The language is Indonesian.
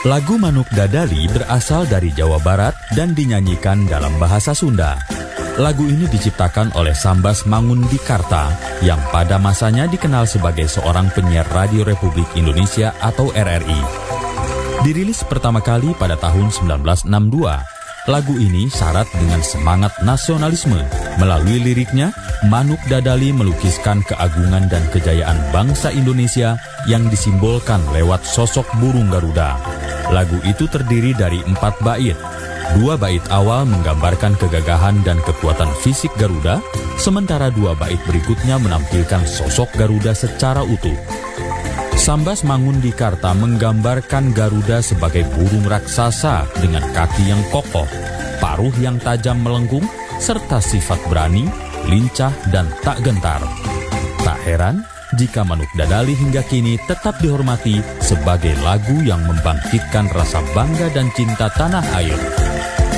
Lagu Manuk Dadali berasal dari Jawa Barat dan dinyanyikan dalam bahasa Sunda. Lagu ini diciptakan oleh Sambas Mangundikarta yang pada masanya dikenal sebagai seorang penyiar Radio Republik Indonesia atau RRI. Dirilis pertama kali pada tahun 1962, lagu ini syarat dengan semangat nasionalisme. Melalui liriknya, Manuk Dadali melukiskan keagungan dan kejayaan bangsa Indonesia yang disimbolkan lewat sosok burung Garuda. Lagu itu terdiri dari 4 bait. 2 bait awal menggambarkan kegagahan dan kekuatan fisik Garuda, sementara 2 bait berikutnya menampilkan sosok Garuda secara utuh. Sambas Mangundikarta menggambarkan Garuda sebagai burung raksasa dengan kaki yang kokoh, paruh yang tajam melengkung, serta sifat berani, lincah, dan tak gentar. Tak heran jika Manuk Dadali hingga kini tetap dihormati sebagai lagu yang membangkitkan rasa bangga dan cinta tanah air.